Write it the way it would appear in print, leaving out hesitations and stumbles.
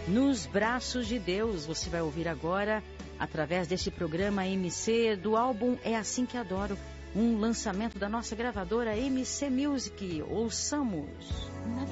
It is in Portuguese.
Nos Braços de Deus. Você vai ouvir agora, através deste programa MC, do álbum É Assim Que Adoro, um lançamento da nossa gravadora MC Music. Ouçamos.